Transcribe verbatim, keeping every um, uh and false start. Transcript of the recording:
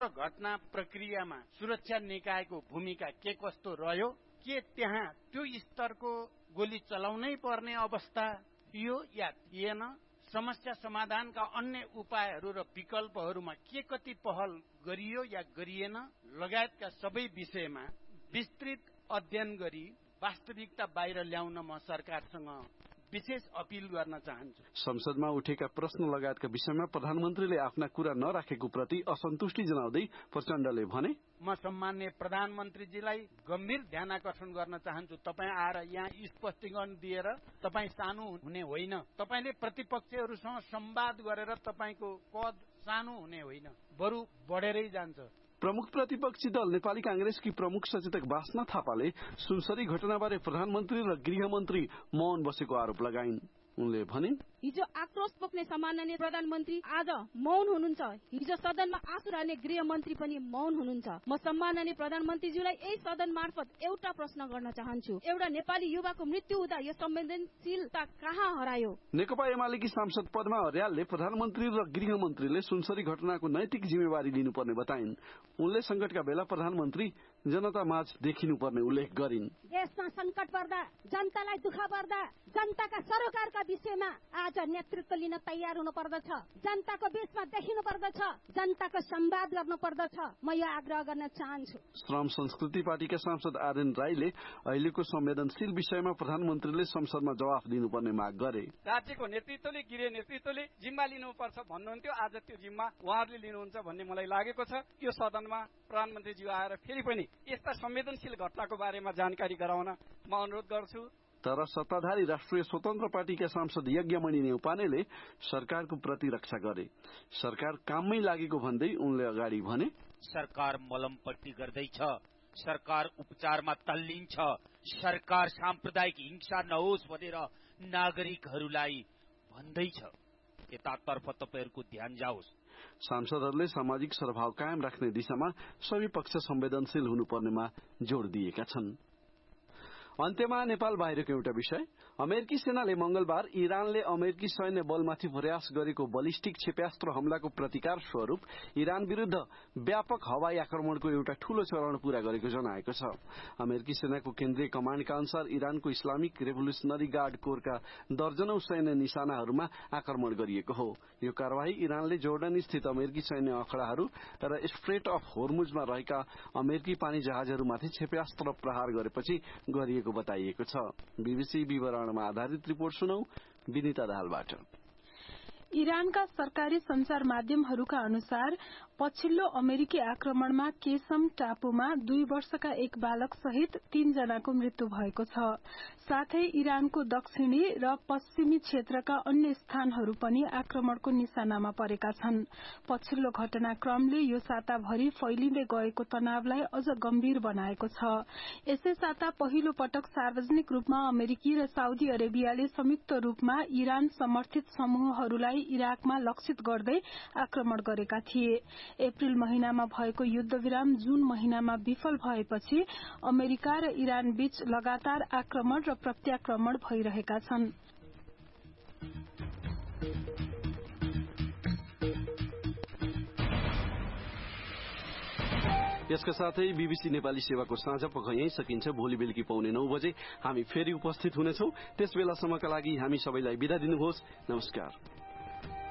घटना प्रक्रियामा सुरक्षा निकायको भूमिका के कस्तो रह्यो, के त्यहाँ त्यो स्तरको गोली चलाउनै पर्ने अवस्था थियो या थिएन, समस्या समाधानका अन्य उपायहरू र विकल्पहरूमा के कति पहल गरियो या गरिएन लगायतका सबै विषयमा विस्तृत अध्ययन गरी वास्तविकता बाहिर ल्याउन म सरकारसँग विशेष अपील गर्न चाहन्छु। संसदमा उठेका प्रश्न लगायतका विषयमा प्रधानमन्त्रीले आफ्ना कुरा नराखेको प्रति असन्तुष्टि जनाउँदै प्रचण्डले भने, म सम्माननीय प्रधानमन्त्रीजीलाई गम्भीर ध्यानआकर्षण गर्न चाहन्छु। तपाईँ आएर यहाँ स्पष्टीकरण दिएर तपाईँ सानो हुने होइन, तपाईले प्रतिपक्षहरूसँग संवाद गरेर तपाईको पद सानो हुने होइन, बरु बढेरै जान्छ। प्रमुख प्रतिपक्षी दल नेपाली कांग्रेसकी प्रमुख सचेतक बासना थापाले सुनसरी घटनाबारे प्रधानमन्त्री र गृहमन्त्री मौन बसेको आरोप लगाइन्। उनले भनिन्, हिजो आक्रोश पोख्ने सम्माननीय प्रधानमन्त्री आज मौन हुनुहुन्छ। हिजो सदनमा आँसु रहने गृहमन्त्री पनि मौन हुनुहुन्छ। म सम्माननीय प्रधानमन्त्रीज्यूलाई यही सदन मार्फत एउटा प्रश्न गर्न चाहन्छु, एउटा नेपाली युवाको मृत्यु हुँदा यो संवेदनशीलता कहाँ हरायो? नेकपा एमालेकी सांसद पद्मा अर्यालले प्रधानमन्त्री र गृहमन्त्रीले सुनसरी घटनाको नैतिक जिम्मेवारी लिनुपर्ने बताइन्। उनले संकटका बेला प्रधानमन्त्री जनता माझ देखिनुपर्ने उल्लेख गरिन्। देशमा संकट पर्दा, जनतालाई दुःख पर्दा जनताका सरोकारका विषयमा आज नेतृत्व लिन तयार हुनु पर्दछ, जनताको बीचमा देखिनु पर्दछ, जनताको संवाद गर्नु पर्दछ। म यो आग्रह गर्न चाहन्छु। श्रम संस्कृति पार्टीका सांसद आरएन राईले अहिलेको संवेदनशील विषयमा प्रधानमन्त्रीले संसदमा जवाफ दिनुपर्ने माग गरे। राज्यको नेतृत्वले, गृह नेतृत्वले जिम्मा लिनुपर्छ भन्नुहुन्थ्यो, आज त्यो जिम्मा उहाँहरूले लिनुहुन्छ भन्ने मलाई लागेको छ। यो सदनमा प्रधानमन्त्रीज्यू आएर फेरि पनि यस्ता संवेदनशील घटनाको बारेमा जानकारी गराउन म अनुरोध गर्छु। तर सत्ताधारी राष्ट्रिय स्वतन्त्र पार्टीका सांसद यज्ञमणि नेउपानेले सरकारको प्रतिरक्षा गरे। सरकार काममै लागेको भन्दै उनले अगाडि भने, सरकार मलमपट्टि गर्दैछ, सरकार उपचारमा तल्लीन छ, सरकार साम्प्रदायिक हिंसा नहोस् भनेर नागरिकहरूलाई भन्दैछ। यतातर्फ तपाईहरूको ध्यान जाओस्। सांसदहरूले सामाजिक सद्भाव कायम राख्ने दिशामा सबै पक्ष संवेदनशील हुनुपर्नेमा जोड़ दिएका छन्। अन्त्यमा नेपाल बाहिरको एउटा विषय, अमेरिकी सेनाले मंगलबार इरानले अमेरिकी सैन्य बलमाथि प्रयास गरेको बलिस्टिक क्षेप्यास्त्र हमलाको प्रतिकार स्वरूप इरान विरूद्ध व्यापक हवाई आक्रमणको एउटा ठूलो चरण पूरा गरेको जनाएको छ। अमेरिकी सेनाको केन्द्रीय कमाण्डका अनुसार इरानको इस्लामिक रेभोल्युसनरी गार्ड कोरका दर्जनौं सैन्य निशानाहरूमा आक्रमण गरिएको हो। यो कार्यवाही इरानले जोर्डन स्थित अमेरिकी सैन्य अखड़ाहरू र स्ट्रेट अफ होर्मुजमा रहेका अमेरिकी पानी जहाजहरूमाथि क्षेप्यास्त्र प्रहार गरेपछि गरिएको बताइएको छ। बीबीसी विवरणमा आधारित रिपोर्ट सुनौ विनिता दाहालबाट। इरानका सरकारी संचार माध्यमहरूका अनुसार पछिल्लो अमेरिकी आक्रमणमा केसम टापुमा दुई वर्षका एक बालक सहित तीन जनाको मृत्यु भएको छ। साथै इरानको दक्षिणी र पश्चिमी क्षेत्रका अन्य स्थानहरू पनि आक्रमणको निशानामा परेका छन्। पछिल्लो घटनाक्रमले यो साताभरि फैलिँदै गएको तनावलाई अझ गम्भीर बनाएको छ। यसै साता पहिलो पटक सार्वजनिक रूपमा अमेरिकी र साउदी अरेबियाले संयुक्त रूपमा इरान समर्थित समूहहरूलाई इराकमा लक्षित गर्दै आक्रमण गरेका थिए। अप्रिल महिनामा भएको युद्धविराम जून महिनामा विफल भएपछि अमेरिका र इरान बीच लगातार आक्रमण र प्रत्याक्रमण भइरहेका छन्। यसका साथै बीबीसी नेपाली सेवाको साँझ पख यही सकिन्छ। भोलि बेलुकी पाउने नौ बजे हामी फेरि उपस्थित हुनेछौं। त्यसबेलासम्मका लागि हामी सबैलाई बिदा दिनुहोस्। नमस्कार।